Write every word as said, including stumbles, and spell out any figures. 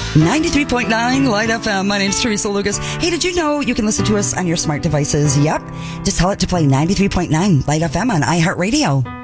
ninety-three point nine Light F M. My name's Teresa Lucas. Hey, did you know you can listen to us on your smart devices? Yep. Just tell it to play ninety-three point nine Light F M on iHeartRadio.